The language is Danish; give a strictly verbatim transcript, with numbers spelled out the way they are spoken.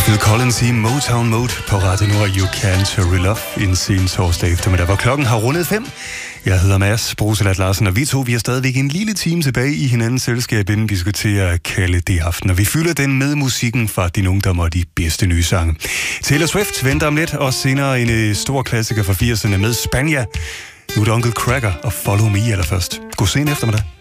Phil Collins i Motown Mode på Radio Nord. You Can't Hurry Love en sen torsdag eftermiddag, hvor klokken har rundet fem. Jeg hedder Mads Broselat Larsen, og vi to vi har stadigvæk en lille time tilbage i hinandens selskab, inden vi skal til at kalde det aften. Og vi fylder den med musikken fra de ungdommer og de bedste nye sange. Taylor Swift venter om lidt, og senere en stor klassiker fra firserne med Spania. Nu er det Onkel Cracker og Follow Me allerførst. God sen eftermiddag.